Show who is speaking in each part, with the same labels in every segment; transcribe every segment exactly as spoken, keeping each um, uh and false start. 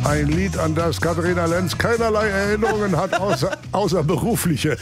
Speaker 1: Ein Lied, an das Katharina Lenz keinerlei Erinnerungen hat, außer, außer berufliche.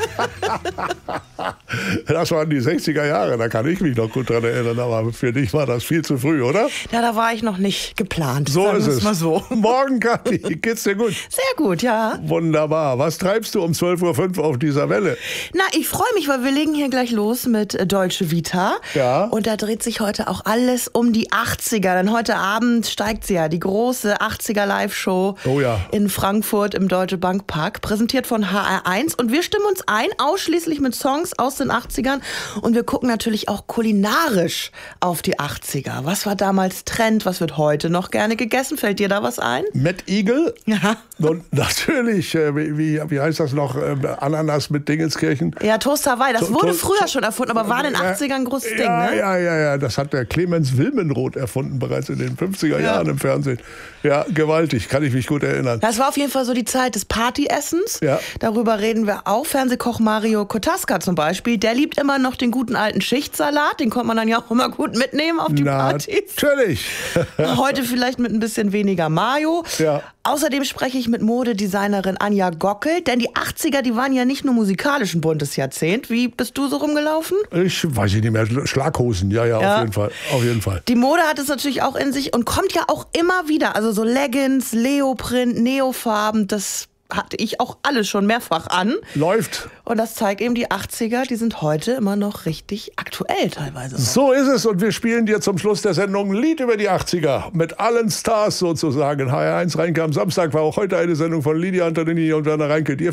Speaker 1: Das waren die sechziger Jahre, da kann ich mich noch gut dran erinnern, aber für dich war das viel zu früh, oder?
Speaker 2: Ja, da war ich noch nicht geplant.
Speaker 1: So ist es.
Speaker 2: Mal so.
Speaker 1: Morgen, Kathi, geht's dir gut?
Speaker 2: Sehr gut, ja.
Speaker 1: Wunderbar. Was treibst du um zwölf Uhr fünf auf dieser Welle?
Speaker 2: Na, ich freue mich, weil wir legen hier gleich los mit äh, Deutsche Vita.
Speaker 1: Ja.
Speaker 2: Und da dreht sich heute auch alles um die achtziger. Denn heute Abend steigt sie ja, die große achtziger Live-Show
Speaker 1: Oh ja.
Speaker 2: in Frankfurt im Deutsche Bank Park, präsentiert von H R eins. Und wir stimmen uns ein, ausschließlich mit Songs aus den achtzigern. Und wir gucken natürlich auch kulinarisch auf die achtziger. Was war damals Trend? Was wird heute noch gerne gegessen? Fällt dir da was ein?
Speaker 1: Mad Eagle?
Speaker 2: Ja.
Speaker 1: Und natürlich, äh, wie, wie heißt das noch? Äh, Ananas mit Dingenskirchen?
Speaker 2: Ja, Toast Hawaii. Das
Speaker 1: To-
Speaker 2: wurde
Speaker 1: to-
Speaker 2: früher schon erfunden, aber war in den achtzigern ein großes
Speaker 1: ja,
Speaker 2: Ding, ne?
Speaker 1: Ja, ja, ja. Das hat der Clemens Wilmenroth erfunden, bereits in den fünfziger
Speaker 2: Ja.
Speaker 1: Jahren im Fernsehen. Ja, gewaltig, kann ich mich gut erinnern.
Speaker 2: Das war auf jeden Fall so die Zeit des Partyessens.
Speaker 1: Ja.
Speaker 2: Darüber reden wir auch. Fernsehkoch Mario Kotaska zum Beispiel, der liebt immer noch den guten alten Schichtsalat. Den konnte man dann ja auch immer gut mitnehmen auf die Partys.
Speaker 1: Natürlich.
Speaker 2: Heute vielleicht mit ein bisschen weniger Mayo.
Speaker 1: Ja.
Speaker 2: Außerdem spreche ich mit Modedesignerin Anja Gockel, denn die achtziger, die waren ja nicht nur musikalisch ein buntes Jahrzehnt. Wie bist du so rumgelaufen?
Speaker 1: Ich weiß ich nicht mehr. Schlaghosen, ja, ja,
Speaker 2: Ja.
Speaker 1: auf jeden Fall. Auf jeden Fall.
Speaker 2: Die Mode hat es natürlich auch in sich und kommt ja auch immer wieder. Also so Leggings, Leoprint, Neofarben, das hatte ich auch alles schon mehrfach an.
Speaker 1: Läuft.
Speaker 2: Und das zeigt eben, die achtziger, die sind heute immer noch richtig aktuell teilweise.
Speaker 1: So ist es und wir spielen dir zum Schluss der Sendung ein Lied über die achtziger mit allen Stars sozusagen. H R eins Reinke am Samstag war auch heute eine Sendung von Lydia Antonini und Werner Reinke. Dir